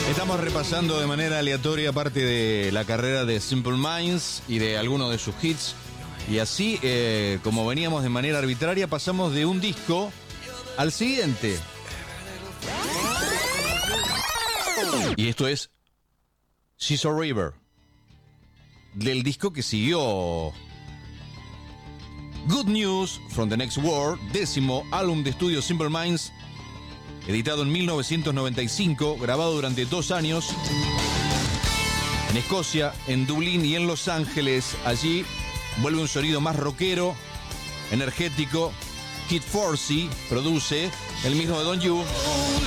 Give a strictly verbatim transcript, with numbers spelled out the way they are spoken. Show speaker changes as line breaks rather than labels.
Estamos repasando de manera aleatoria parte de la carrera de Simple Minds y de algunos de sus hits. Y así, eh, como veníamos de manera arbitraria, pasamos de un disco al siguiente. Y esto es Scissor River, del disco que siguió. Good News from the Next World, décimo álbum de estudio Simple Minds, editado en mil novecientos noventa y cinco, grabado durante dos años en Escocia, en Dublín y en Los Ángeles. Allí vuelve un sonido más rockero, energético. Kid Forsey produce, el mismo de Don't You.